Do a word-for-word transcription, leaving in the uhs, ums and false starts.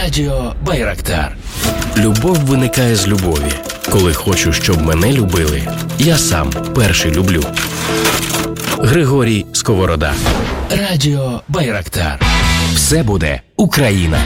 Радіо Байрактар. Любов виникає з любові. Коли хочу, щоб мене любили, я сам перший люблю. Григорій Сковорода. Радіо Байрактар. Все буде Україна.